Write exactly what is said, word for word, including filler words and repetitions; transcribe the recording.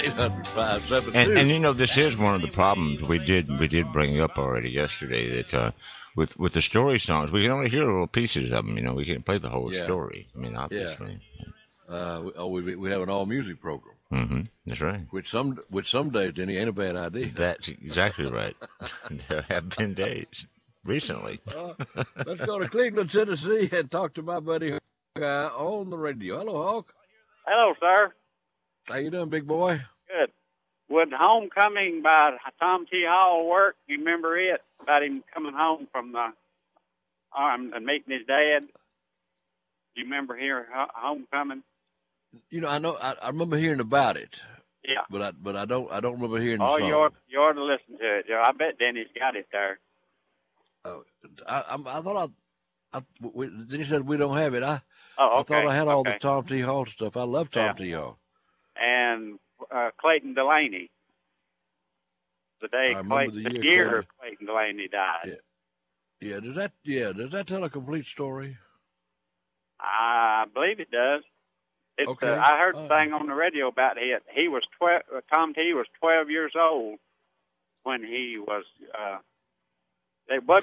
eight hundred, five seven two. And, and you know, this is one of the problems we did we did bring up already yesterday that uh, with with the story songs we can only hear little pieces of them. You know, we can't play the whole Yeah. story. I mean, obviously. Yeah. Uh, we, oh, we we have an all music program. Mm-hmm. That's right. Which some which some days, Denny, ain't a bad idea. That's exactly right. There have been days recently. uh, let's go to Cleveland, Tennessee, and talk to my buddy uh, on the radio. Hello, Hawk. Hello, sir. How you doing, big boy? Good. Would Homecoming by Tom T. Hall work? You remember it? About him coming home from the um, and meeting his dad. You remember hearing Homecoming? You know, I know. I, I remember hearing about it. Yeah. But I but I don't I don't remember hearing the oh, song. you ought, you ought to listen to it. Yeah, I bet Denny's got it there. Oh, I, I I thought I, I we, then he said we don't have it. I Oh, okay. I thought I had all okay. the Tom T. Hall stuff. I love Tom Yeah. T. Hall. And uh, Clayton Delaney. The day I remember Clayton, the the year year Clay- Clayton Delaney died. Yeah. Yeah. Does that yeah Does that tell a complete story? I believe it does. It's, Okay. uh, I heard Uh, the thing on the radio about it. He was twelve. Uh, Tom T was twelve years old when he was. Uh, they